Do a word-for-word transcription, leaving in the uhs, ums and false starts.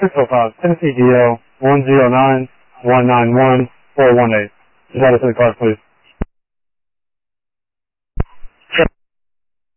six oh five, Tennessee D L, one zero nine, one nine one, four one eight. Just add us to the card, please.